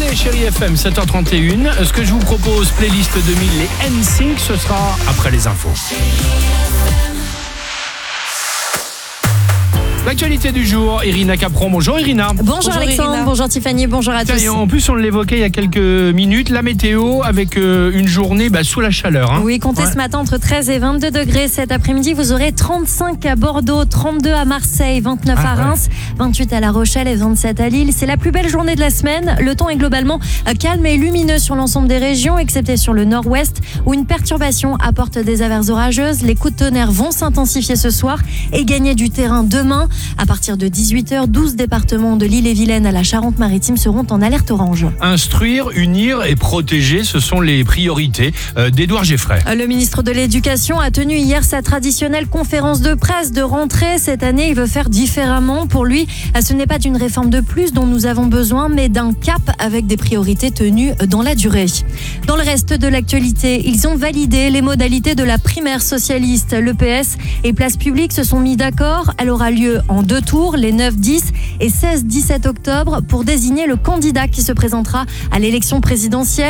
Allez, chérie FM, 7h31. Ce que je vous propose, playlist 2000, les NSYNC, ce sera après les infos. L'actualité du jour, Irina Capron. Bonjour Irina. Bonjour Alexandre, Irina. bonjour Tiffany, bonjour à tous. En plus, on l'évoquait il y a quelques minutes, la météo avec une journée sous la chaleur. Hein. Oui, comptez ce matin entre 13 et 22 degrés. Cet après-midi, vous aurez 35 à Bordeaux, 32 à Marseille, 29 à Reims, 28 à La Rochelle et 27 à Lille. C'est la plus belle journée de la semaine. Le temps est globalement calme et lumineux sur l'ensemble des régions, excepté sur le nord-ouest, où une perturbation apporte des averses orageuses. Les coups de tonnerre vont s'intensifier ce soir et gagner du terrain demain. À partir de 18h, 12 départements de l'Ille-et-Vilaine à la Charente-Maritime seront en alerte orange. Instruire, unir et protéger, ce sont les priorités d'Édouard Geffray. Le ministre de l'Éducation a tenu hier sa traditionnelle conférence de presse de rentrée. Cette année, il veut faire différemment. Pour lui, ce n'est pas d'une réforme de plus dont nous avons besoin, mais d'un cap avec des priorités tenues dans la durée. Dans le reste de l'actualité, ils ont validé les modalités de la primaire socialiste. Le PS et Place Publique se sont mis d'accord. Elle aura lieu en 2 tours, les 9, 10 et 16-17 octobre, pour désigner le candidat qui se présentera à l'élection présidentielle.